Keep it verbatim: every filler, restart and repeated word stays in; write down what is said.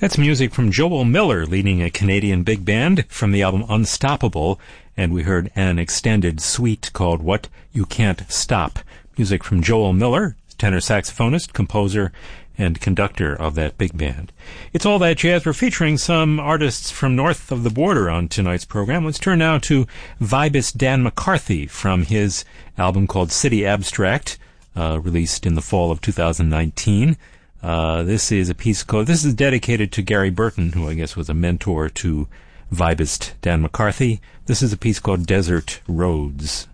That's music from Joel Miller, leading a Canadian big band, from the album Unstoppable, and we heard an extended suite called What You Can't Stop. Music from Joel Miller, tenor saxophonist, composer, and conductor of that big band. It's All That Jazz. We're featuring some artists from north of the border on tonight's program. Let's turn now to vibist Dan McCarthy from his album called City Abstract, uh, released in the fall of two thousand nineteen. Uh, this is a piece called, this is dedicated to Gary Burton, who I guess was a mentor to vibist Dan McCarthy. This is a piece called Desert Roads.